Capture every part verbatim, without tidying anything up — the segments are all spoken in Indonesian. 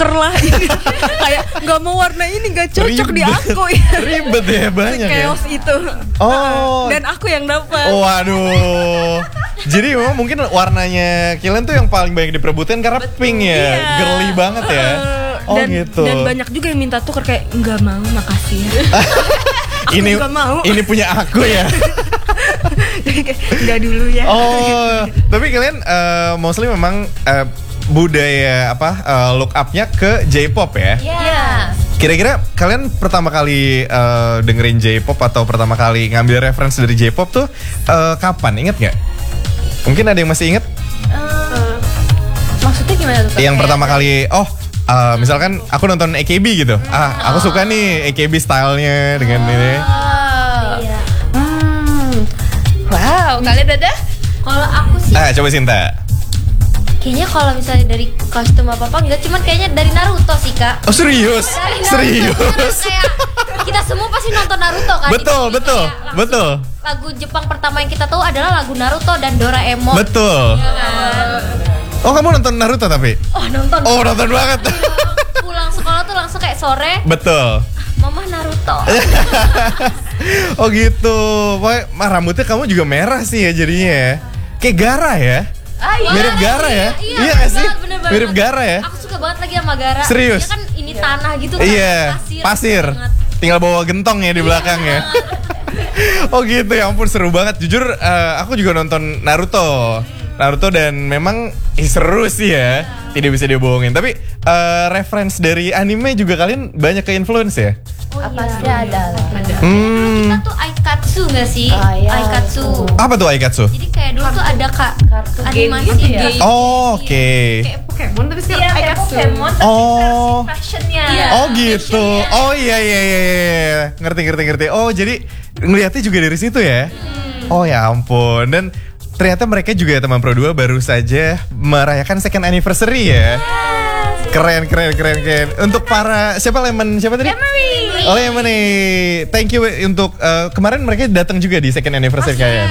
tuker lah ini. Kayak nggak mau warna ini nggak cocok Ribet. di aku ya. Ribet ya, banyak ya. Chaos itu. Oh. Dan aku yang dapat. Oh, waduh. Jadi memang mungkin warnanya Killian tuh yang paling banyak diperebutkan karena pink ya, Iya. girly banget ya. Uh, Oh dan, gitu. Dan banyak juga yang minta tuker kayak nggak mau, makasih ya. Aku ini nggak mau. Ini punya aku ya. Jadi kayak nggak dulu ya. Oh, tapi kalian uh, mostly memang uh, budaya apa uh, look up-nya ke J-pop ya? Iya. Kira-kira kalian pertama kali uh, dengerin J-pop atau pertama kali ngambil referensi dari J-pop tuh uh, kapan? Ingat nggak? Mungkin ada yang masih inget? Uh, maksudnya gimana tuh? Yang pertama kali, oh uh, misalkan aku nonton A K B gitu. Ah, aku suka nih A K B stylenya dengan ini. Oh. Iya. Hmm. Wow, kalian ada? Kalau aku sih Ah, coba Sinta. kayaknya kalau misalnya dari kostum apa apa enggak, cuman kayaknya dari Naruto sih kak. Oh serius? Dari Naruto. Serius? Kayak kita semua pasti nonton Naruto kan. Betul, Jadi betul, kayak langsung betul. Lagu Jepang pertama yang kita tahu adalah lagu Naruto dan Doraemon. Betul. Iya kan? Oh kamu nonton Naruto tapi? Oh nonton. Oh nonton banget. Pulang sekolah tuh langsung kayak sore, Betul. Mama Naruto. Oh gitu. Pokoknya mah rambutnya kamu juga merah sih ya jadinya ya. Kayak Gara ya. Ah, iya. Mirip Gara ya? Iya, Iya nggak sih? bener banget. Mirip Gara ya? Aku suka banget lagi sama Gara. Serius? Dia kan ini tanah gitu kan. Iya, Pasir. pasir. Banget. Tinggal bawa gentong ya di belakang ya. Oh gitu, ya ampun seru banget. Jujur eh, aku juga nonton Naruto. Naruto dan memang eh, seru sih ya. Tidak bisa dibohongin. Tapi eh, reference dari anime juga kalian banyak ke influence ya? Apa sih ada lah. Hmm. Kita tuh Aikatsu nggak sih? Ah, iya. Aikatsu. Apa tuh Aikatsu? Jadi kayak dulu tuh ada kak Kartu game animasi gitu ya? game. Oh, oke. Kayak Pokemon tapi Iya, sekarang kayak Aikatsu. Pokemon tapi Oh. versi fashionnya. Iya. Oh gitu. Oh iya iya iya iya. Ngerti ngerti ngerti. Oh jadi ngeliatnya juga dari situ ya. Oh ya ampun. Dan ternyata mereka juga teman Pro dua baru saja merayakan second anniversary ya. Keren keren keren keren. Untuk para siapa Lemon siapa tadi? Oh Lemony. Thank you untuk uh, kemarin mereka datang juga di second anniversary kalian.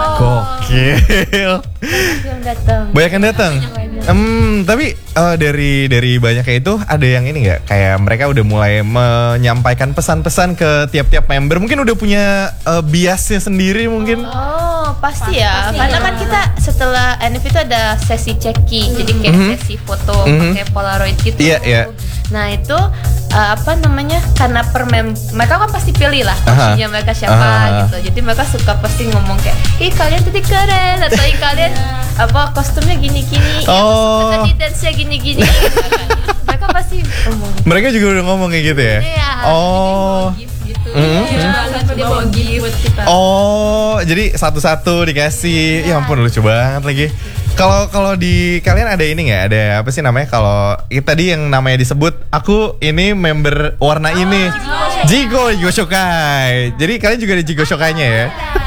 Gokil. Yang datang. Banyak yang datang. Hmm, tapi uh, dari dari banyaknya itu ada yang ini nggak? Kayak mereka udah mulai menyampaikan pesan-pesan ke tiap-tiap member. Mungkin udah punya uh, biasnya sendiri mungkin. Oh, pasti ya. Pasti Karena ya. kan kita setelah N F itu ada sesi ceki, jadi kayak Mhm. sesi foto Mhm. pakai Polaroid gitu. Iya, iya. Nah itu uh, apa namanya? Karena per mem mereka kan pasti pilih lah Aha. kostumnya mereka siapa Aha. gitu. Jadi mereka suka pasti ngomong kayak, ih kalian tadi keren atau ih kalian apa kostumnya gini-gini, Oh. tadi dance-nya gini-gini. Mereka pasti ngomong. Mereka juga udah ngomong kayak gitu ya. Iya. Oh. Gift gitu. Mhm. Iya, dia bawa gift buat kita. Oh, jadi satu-satu dikasih. Ya ampun lucu banget lagi. Kalau kalau di kalian ada ini nggak? Ada apa sih namanya? Kalau i- tadi yang namanya disebut, aku ini member warna ini. Jigo, Jigo Shokai. Jadi kalian juga ada Jigo Shokainya ya?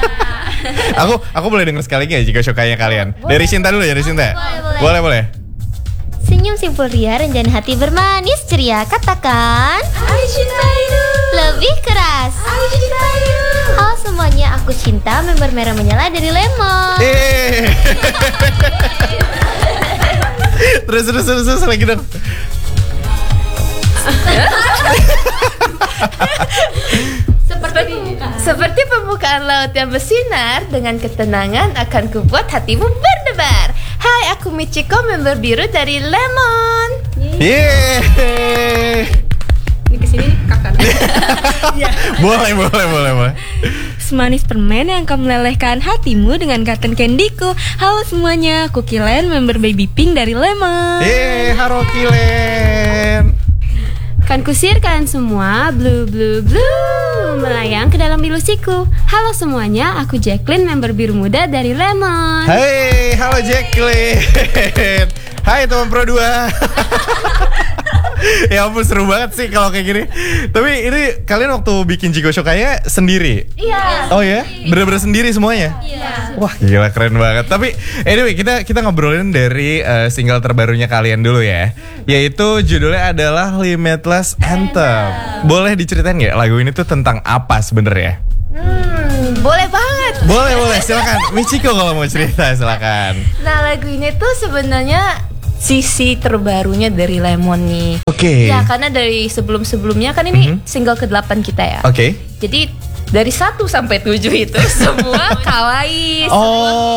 aku aku boleh denger sekali nggak Jigo Shokainya kalian? Dari Sinta dulu ya, dari Sinta. Boleh boleh. Senyum simpul ria, rencana hati bermanis ceria. Katakan lebih keras. Halo semuanya, aku Cinta, member merah menyala dari Lemon. Eh. terus terus terus terus lagi dong. Seperti seperti pembukaan laut yang bersinar, dengan ketenangan akan kubuat hatimu berdebar. Hai, aku Michiko, member biru dari Lemon. Yeay. Ini kesini nih kakak. Boleh boleh boleh boleh. Semanis permen yang akan melelehkan hatimu dengan cotton candyku. Halo semuanya, aku Killian, member Baby Pink dari Lemon. Yeay, haro Killian. Kan kusir kalian semua, blue blue blue, melayang ke dalam ilusiku. Halo semuanya, aku Jacqueline, member biru muda dari Lemon. Hai, halo Jacqueline. Hai teman Pro dua. Ya ampun seru banget sih kalau kayak gini. Tapi ini kalian waktu bikin Jigo Shokainya sendiri? Iya. Oh ya? Bener-bener sendiri semuanya? Iya. Wah gila keren banget. Tapi anyway kita kita ngobrolin dari uh, single terbarunya kalian dulu ya. Yaitu judulnya adalah Limitless Anthem. Boleh diceritain nggak lagu ini tuh tentang apa sebenarnya? Hmm, boleh banget. Boleh boleh silakan. Michiko kalau mau cerita silakan. Nah lagu ini tuh sebenarnya sisi terbarunya dari Lemon nih. Oke. Ya karena dari sebelum-sebelumnya kan ini Mhm. single kedelapan kita ya. Oke. Jadi dari satu sampai tujuh itu semua kawaii, semua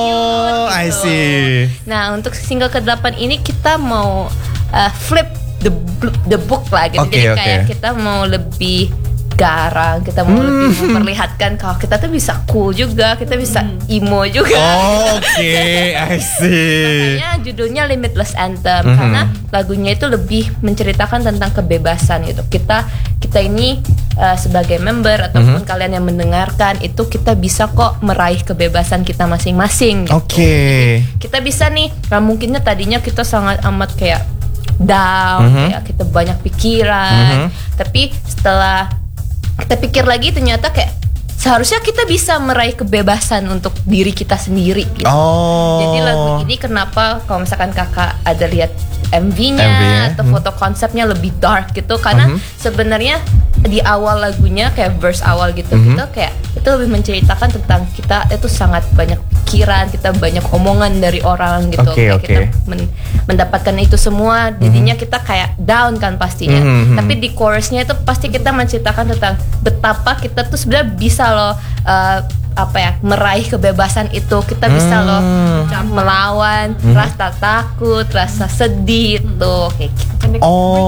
Oh, cute I gitu. see. Nah untuk single kedelapan ini kita mau uh, flip the bl- the book lah gitu. Oke, Jadi oke. kayak kita mau lebih garang, kita mau Hmm. lebih memperlihatkan kalau kita tuh bisa cool juga, kita bisa emo juga. Oh, Oke, I see. Makanya judulnya Limitless Anthem Mhm. karena lagunya itu lebih menceritakan tentang kebebasan gitu. Kita kita ini uh, sebagai member ataupun Mhm. kalian yang mendengarkan itu kita bisa kok meraih kebebasan kita masing-masing gitu. Oke. Kita bisa nih, nah mungkinnya tadinya kita sangat amat kayak down, Mhm. kayak kita banyak pikiran, Mhm. tapi setelah kita pikir lagi ternyata kayak seharusnya kita bisa meraih kebebasan untuk diri kita sendiri gitu. Oh. Jadi lagu ini kenapa kalau misalkan kakak ada lihat M V-nya M V-nya, atau hmm. foto konsepnya lebih dark gitu karena Mhm. sebenarnya di awal lagunya kayak verse awal gitu Mhm. gitu kayak itu lebih menceritakan tentang kita itu sangat banyak pikiran, kita banyak omongan dari orang gitu. Oke, Kayak oke. kita men- mendapatkan itu semua jadinya kita kayak down kan pastinya. Mhm. Tapi di chorusnya itu pasti kita menceritakan tentang betapa kita tuh sebenarnya bisa loh uh, apa ya meraih kebebasan itu, kita bisa loh Hmm. melawan rasa takut, rasa sedih itu kayak gitu.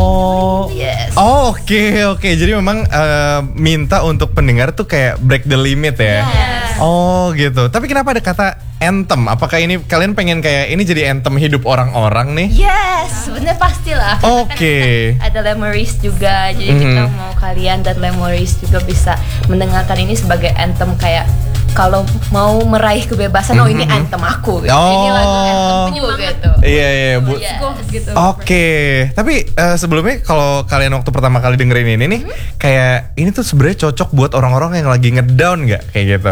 Oh. Yes. Oh, oke oke. Jadi memang eh, minta untuk pendengar tuh kayak break the limit ya. Yes. Oh, gitu. Tapi kenapa ada kata anthem? Apakah ini kalian pengen kayak ini jadi anthem hidup orang-orang nih? Yes, sebenarnya pastilah. Oke. Kan ada Lemoris juga, jadi Mhm. kita mau kalian dan Lemoris juga bisa mendengarkan ini sebagai anthem kayak kalau mau meraih kebebasan, oh ini Mhm. anthem aku, gitu. Oh. Ini lagu anthemku gitu. Iya iya, Bu. Yes. gitu. Oke, tapi eh, sebelumnya kalau kalian waktu pertama kali dengerin ini nih, kayak ini tuh sebenarnya cocok buat orang-orang yang lagi ngedown nggak kayak gitu?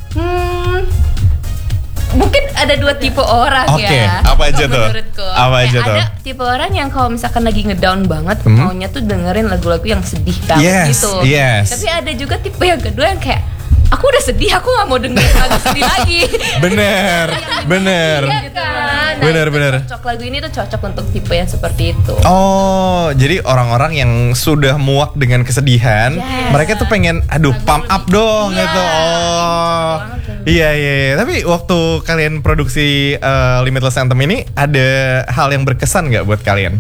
Hmm, mungkin ada dua tipe orang Oke, ya. apa aja kalau tuh? menurutku. Apa Kayak aja tuh? Ada tipe orang yang kalau misalkan lagi ngedown banget, Hmm. maunya tuh dengerin lagu-lagu yang sedih banget Yes, gitu. yes. Tapi ada juga tipe yang kedua yang kayak aku udah sedih, aku nggak mau dengerin lagu sedih lagi. Bener, bener. Iya kan? Nah, Bener, itu bener. Cocok lagu ini tuh cocok untuk tipe yang seperti itu. Oh, jadi orang-orang yang sudah muak dengan kesedihan, Yes. mereka tuh pengen, aduh, pump up dong Iya. gitu. Oh, banget tuh. iya iya. iya. Tapi waktu kalian produksi eh, Limitless Anthem ini, ada hal yang berkesan nggak buat kalian?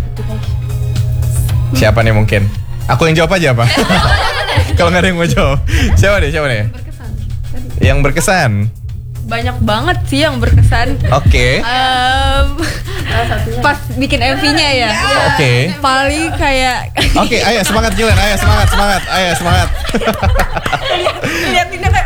Siapa nih mungkin? Aku yang jawab aja apa? Kalau nggak ada yang mau jawab, siapa nih? Siapa nih? Yang berkesan. Banyak banget sih yang berkesan. Oke. Em, pas bikin M V-nya ya. Oke. Paling kayak Oke, ayo semangat Gilen, ayo semangat, semangat, ayo semangat. liatinnya kayak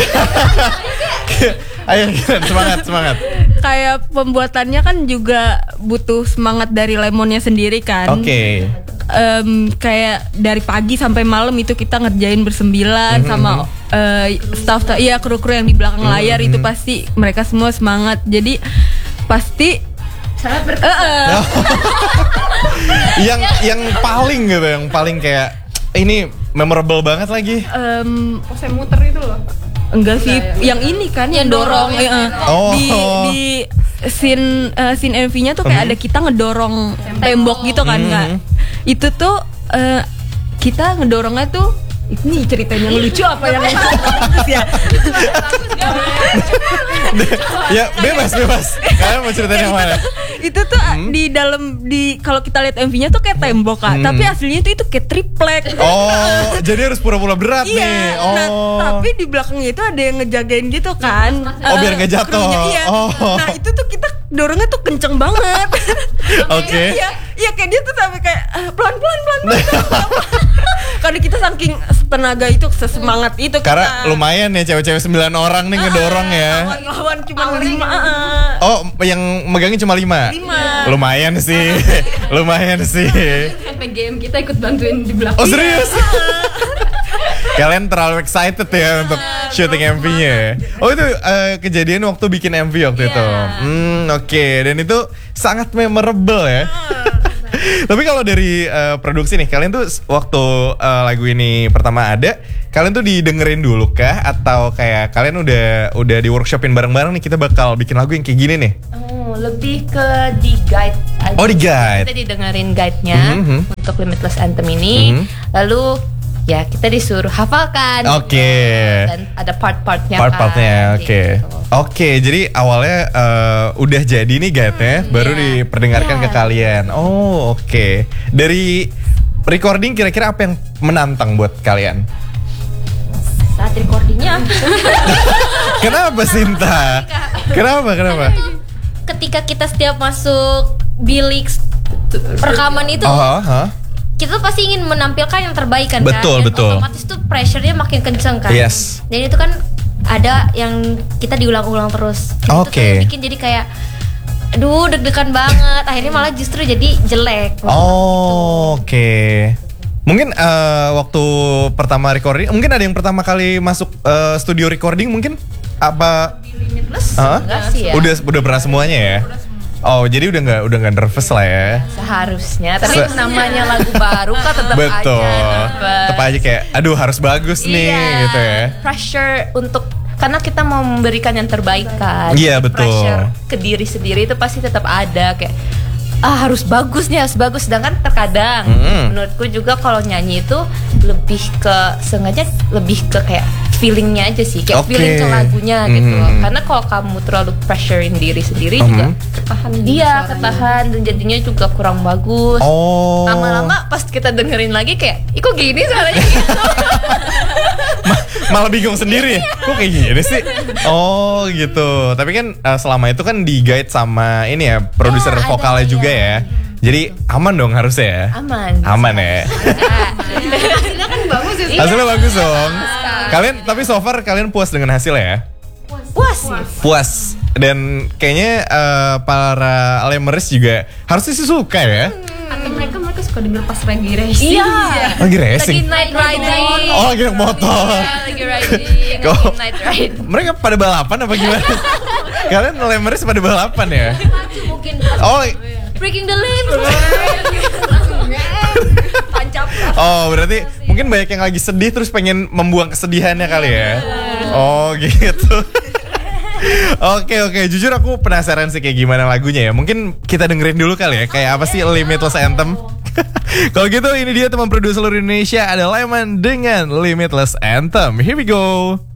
Ayo Gilen, semangat, semangat. kayak pembuatannya kan juga butuh semangat dari Lemonnya sendiri kan. Oke. Em, kayak dari pagi sampai malam itu kita ngerjain bersembilan Mhm. sama eh, staff ya kru-kru yang di belakang layar Mhm. itu pasti mereka semua semangat. Jadi pasti Sangat eh, eh, yang yang paling gitu, yang paling kayak ini memorable banget lagi. em, saya muter itu loh. Enggak sih, yang ini kan yang dorong, eh, eh. Oh. di di scene eh, scene M V-nya tuh kayak Mhm. ada kita ngedorong tembok gitu kan, Mhm. nggak? Itu tuh eh, kita ngedorongnya tuh ini ceritanya yang lucu apa yang bagus ya? Ya bebas bebas. Kalian mau ceritain yang mana? Itu tuh di dalam di kalau kita lihat M V-nya tuh kayak tembok Kak, Hmm. tapi aslinya tuh itu kayak triplek. Oh, jadi harus pura-pura berat Iya, nih. Oh. nah tapi di belakangnya itu ada yang ngejagain gitu kan. Oh, biar Eh, nggak jatuh. krunya, iya. Oh. Nah itu tuh kita dorongnya tuh kenceng banget. Oke. Iya, iya kayak dia tuh sampai kayak eh, pelan-pelan pelan-pelan. Karena kita saking tenaga itu sesemangat itu Karena kita. lumayan ya cewek-cewek sembilan orang nih ngedorong ya. Lawan-lawan cuma lima. eh. Oh, yang megangin cuma lima. Lima. Lumayan sih. Lumayan sih. Sampai G M kita ikut bantuin di belakang. Oh, serius? Kalian terlalu excited ya untuk syuting M V-nya ya? Oh itu eh, kejadian waktu bikin M V waktu itu. Hmm oke. Dan itu sangat memorable ya. Tapi kalau dari eh, produksi nih, kalian tuh s- waktu eh, lagu ini pertama ada, kalian tuh didengerin dulu kah? Atau kayak kalian udah udah di workshopin bareng-bareng nih, kita bakal bikin lagu yang kayak gini nih? Oh, lebih ke di guide aja. Oh, di guide. Kita didengerin guide-nya Mhm. untuk Limitless Anthem ini. Mhm. Lalu ya kita disuruh hafalkan. Oke. Dan ada part-partnya. Part-partnya, kan, oke. gitu. Oke, jadi awalnya eh, udah jadi nih guide-nya, baru iya. diperdengarkan Iya. ke kalian. Oh, oke. Dari recording kira-kira apa yang menantang buat kalian? Saat recordingnya Kenapa Sinta? Kenapa? Kenapa? Ketika kita setiap masuk bilik rekaman itu, Oh, hah? kita tuh pasti ingin menampilkan yang terbaik kan. Betul, kan? Dan betul. otomatis tuh pressure-nya makin kenceng kan. Yes. Dan itu kan ada yang kita diulang-ulang terus. Jadi Oke. Itu tuh bikin jadi kayak aduh deg-degan banget. Akhirnya malah justru jadi jelek. Oh, oke. Mungkin eh, waktu pertama recording, mungkin ada yang pertama kali masuk eh, studio recording mungkin apa? Limitless Hah? enggak sih ya. Udah udah pernah semuanya ya? Oh, jadi udah nggak udah nggak nervous lah ya? Seharusnya, tapi Se- namanya lagu baru kan tetap Betul. aja nervous. Tetap aja kayak, aduh harus bagus nih Iya, gitu ya. pressure untuk karena kita mau memberikan yang terbaik kan. Iya, Jadi betul. Pressure ke diri sendiri itu pasti tetap ada kayak ah harus bagus nih harus bagus. Sedangkan terkadang Mm. menurutku juga kalau nyanyi itu lebih ke sengaja lebih ke kayak feelingnya aja sih kayak Oke. feeling ke lagunya gitu. Mhm. Karena kalau kamu terlalu pressurein diri sendiri Mhm. juga ketahan. Iya ketahan dan jadinya juga kurang bagus. Oh. Lama-lama pas kita dengerin lagi kayak, ih kok gini suaranya gitu. Malah bingung sendiri ya. Kok kayak gini sih? Oh gitu. Tapi kan eh, selama itu kan di guide sama ini ya produser Ya, ada, vokalnya juga iya. ya. Jadi aman dong harusnya ya. Aman. Aman ya. Hasilnya kan bagus ya. Hasilnya bagus dong. Kalian tapi so far kalian puas dengan hasilnya ya? Puas sih. Puas. Dan kayaknya eh, para Lemers juga harusnya sih suka ya. atau mereka mereka suka denger pas lagi racing. Iya. Lagi Lagi racing. night riding. Oh, lagi naik motor. Iya, lagi riding. Kok- Lagi night ride. Mereka pada balapan apa gimana? Kalian Lemers pada balapan ya? Mungkin Oh, breaking the limb. Tancap. oh berarti mungkin banyak yang lagi sedih terus pengen membuang kesedihannya kali ya? Oh gitu. Oke oke, jujur aku penasaran sih kayak gimana lagunya ya. Mungkin kita dengerin dulu kali ya, kayak apa sih Limitless Anthem? Kalau gitu ini dia teman produser seluruh Indonesia ada Lemon dengan Limitless Anthem. Here we go.